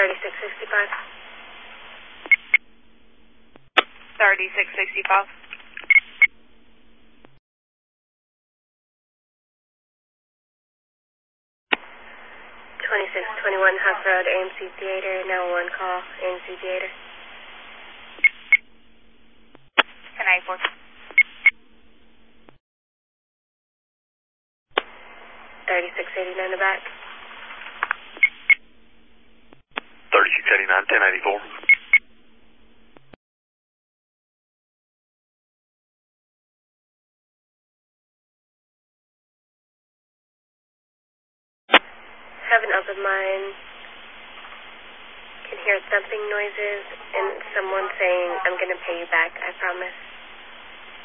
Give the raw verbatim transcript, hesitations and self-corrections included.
thirty-six sixty-five. thirty-six sixty-five. twenty-six twenty-one Huff Road, A M C Theater, now one call, A M C Theater. ten eighty-four. thirty-six eighty-nine in the back. thirty-six eighty-nine, ten eighty-four. Have an open mind. Can hear thumping noises and someone saying, I'm going to pay you back, I promise.